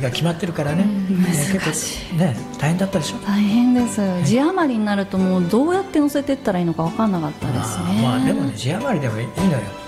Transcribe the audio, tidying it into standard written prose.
が決まってるからね、 難しい、 ね、大変だったでしょ。 大変です。字余りになるともうどうやって載せていったらいいのか分かんなかったですね。 まあでもね、字余りでもいいのよ。